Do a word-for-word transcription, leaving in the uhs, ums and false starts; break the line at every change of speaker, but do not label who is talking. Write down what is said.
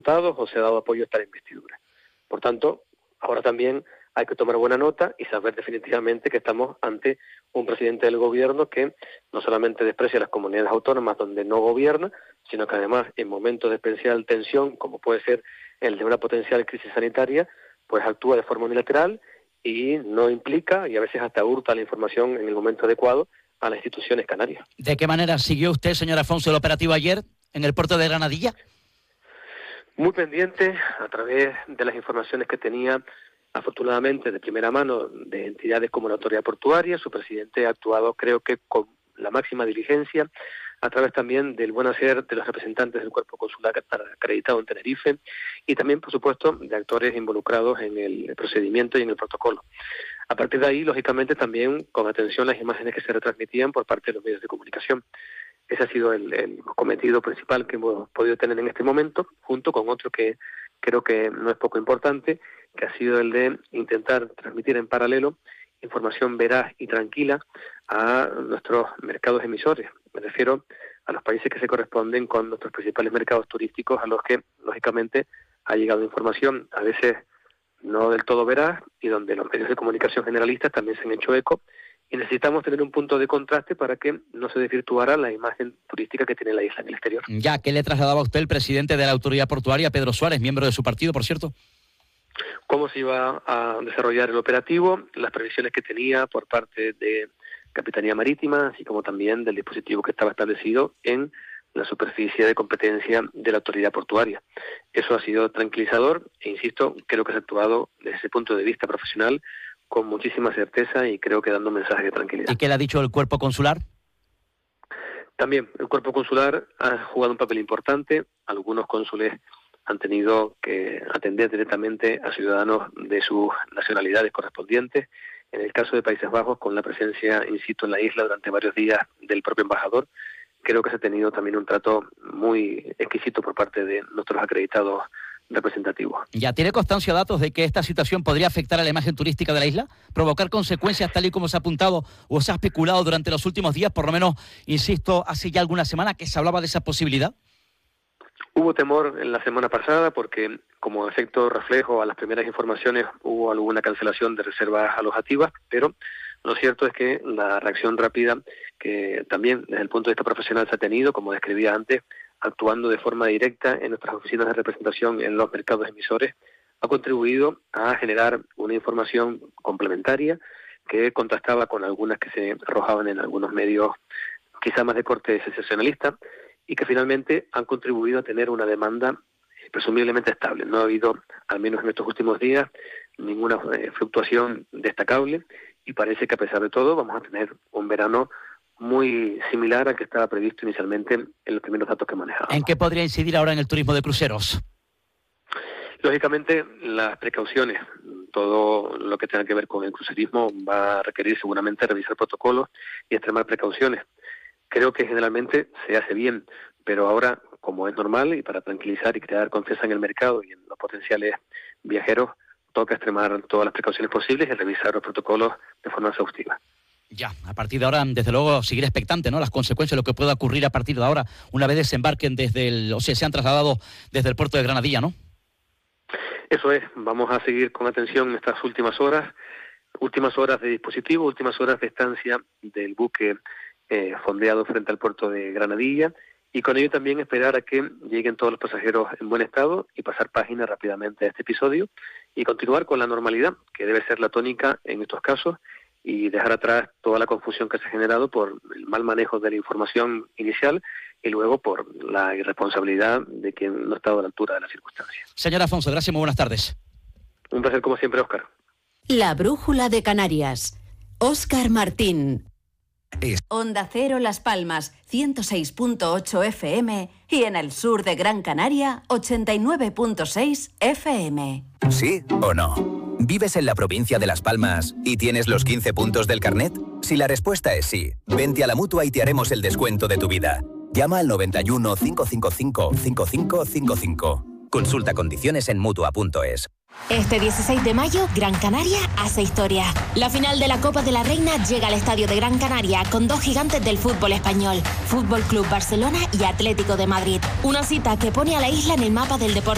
o se ha dado apoyo a esta investidura. Por tanto, ahora también hay que tomar buena nota y saber definitivamente que estamos ante un presidente del gobierno que no solamente desprecia las comunidades autónomas donde no gobierna, sino que además en momentos de especial tensión, como puede ser el de una potencial crisis sanitaria, pues actúa de forma unilateral y no implica y a veces hasta hurta la información en el momento adecuado a las instituciones canarias.
¿De qué manera siguió usted, señor Afonso, el operativo ayer en el puerto de Granadilla?
Muy pendiente a través de las informaciones que tenía, afortunadamente de primera mano, de entidades como la Autoridad Portuaria. Su presidente ha actuado, creo que con la máxima diligencia, a través también del buen hacer de los representantes del cuerpo consular acreditado en Tenerife y también, por supuesto, de actores involucrados en el procedimiento y en el protocolo. A partir de ahí, lógicamente, también con atención las imágenes que se retransmitían por parte de los medios de comunicación. Ese ha sido el, el cometido principal que hemos podido tener en este momento, junto con otro que creo que no es poco importante, que ha sido el de intentar transmitir en paralelo información veraz y tranquila a nuestros mercados emisores. Me refiero a los países que se corresponden con nuestros principales mercados turísticos, a los que, lógicamente, ha llegado información a veces no del todo veraz y donde los medios de comunicación generalistas también se han hecho eco, y necesitamos tener un punto de contraste para que no se desvirtuara la imagen turística que tiene la isla en el exterior.
Ya, ¿qué le trasladaba a usted el presidente de la Autoridad Portuaria, Pedro Suárez, miembro de su partido, por cierto?
Cómo se iba a desarrollar el operativo, las previsiones que tenía por parte de Capitanía Marítima, así como también del dispositivo que estaba establecido en la superficie de competencia de la Autoridad Portuaria. Eso ha sido tranquilizador e, insisto, creo que se ha actuado desde ese punto de vista profesional con muchísima certeza y creo que dando un mensaje de tranquilidad.
¿Y qué le ha dicho el cuerpo consular?
También el cuerpo consular ha jugado un papel importante. Algunos cónsules han tenido que atender directamente a ciudadanos de sus nacionalidades correspondientes. En el caso de Países Bajos, con la presencia in situ en la isla durante varios días del propio embajador, creo que se ha tenido también un trato muy exquisito por parte de nuestros acreditados representativos.
¿Ya tiene constancia, datos, de que esta situación podría afectar a la imagen turística de la isla? ¿Provocar consecuencias tal y como se ha apuntado o se ha especulado durante los últimos días? Por lo menos, insisto, hace ya alguna semana que se hablaba de esa posibilidad.
Hubo temor en la semana pasada porque, como efecto reflejo a las primeras informaciones, hubo alguna cancelación de reservas alojativas, pero lo cierto es que la reacción rápida que también desde el punto de vista profesional se ha tenido, como describía antes, actuando de forma directa en nuestras oficinas de representación en los mercados emisores, ha contribuido a generar una información complementaria que contrastaba con algunas que se arrojaban en algunos medios quizá más de corte sensacionalista y que finalmente han contribuido a tener una demanda presumiblemente estable. No ha habido, al menos en estos últimos días, ninguna eh, fluctuación destacable y parece que a pesar de todo vamos a tener un verano muy similar al que estaba previsto inicialmente en los primeros datos que manejábamos.
¿En qué podría incidir ahora en el turismo de cruceros?
Lógicamente, las precauciones. Todo lo que tenga que ver con el crucerismo va a requerir seguramente revisar protocolos y extremar precauciones. Creo que generalmente se hace bien, pero ahora, como es normal, y para tranquilizar y crear confianza en el mercado y en los potenciales viajeros, toca extremar todas las precauciones posibles y revisar los protocolos de forma exhaustiva.
Ya, a partir de ahora, desde luego, seguir expectante, ¿no? Las consecuencias, lo que pueda ocurrir a partir de ahora, una vez desembarquen desde el, o sea, se han trasladado desde el puerto de Granadilla, ¿no?
Eso es, vamos a seguir con atención en estas últimas horas, últimas horas de dispositivo, últimas horas de estancia del buque eh, fondeado frente al puerto de Granadilla, y con ello también esperar a que lleguen todos los pasajeros en buen estado y pasar página rápidamente a este episodio y continuar con la normalidad, que debe ser la tónica en estos casos, y dejar atrás toda la confusión que se ha generado por el mal manejo de la información inicial y luego por la irresponsabilidad de quien no ha estado a la altura de las circunstancias.
Señor Afonso, gracias, muy buenas tardes.
Un placer como siempre, Óscar.
La Brújula de Canarias. Óscar Martín. Onda Cero Las Palmas, ciento seis punto ocho F M y en el sur de Gran Canaria, ochenta y nueve punto seis F M.
¿Sí o no? ¿Vives en la provincia de Las Palmas y tienes los quince puntos del carnet? Si la respuesta es sí, vente a la Mutua y te haremos el descuento de tu vida. Llama al noventa y uno, cinco cinco cinco, cinco cinco cinco cinco. Consulta condiciones en mutua punto es.
Este dieciséis de mayo, Gran Canaria hace historia. La final de la Copa de la Reina llega al Estadio de Gran Canaria con dos gigantes del fútbol español, Fútbol Club Barcelona y Atlético de Madrid. Una cita que pone a la isla en el mapa del deporte